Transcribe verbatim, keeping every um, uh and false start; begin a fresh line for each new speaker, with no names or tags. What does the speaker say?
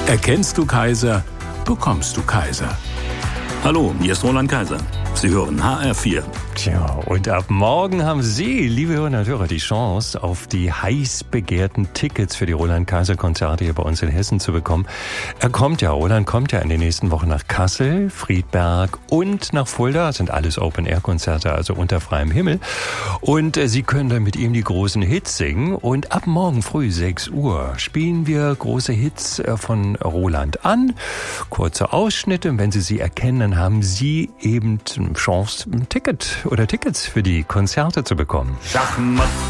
Erkennst du Kaiser, bekommst du Kaiser.
Hallo, hier ist Roland Kaiser. Sie hören H R vier.
Tja, und ab morgen haben Sie, liebe Hörerinnen und Hörer, die Chance, auf die heiß begehrten Tickets für die Roland-Kaiser-Konzerte hier bei uns in Hessen zu bekommen. Er kommt ja, Roland kommt ja in den nächsten Wochen nach Kassel, Friedberg und nach Fulda. Das sind alles Open-Air-Konzerte, also unter freiem Himmel. Und äh, Sie können dann mit ihm die großen Hits singen. Und ab morgen früh, sechs Uhr, spielen wir große Hits äh, von Roland an. Kurze Ausschnitte. Und wenn Sie sie erkennen, dann haben Sie eben Chance, ein Ticket oder Tickets für die Konzerte zu bekommen.
Schachmatt.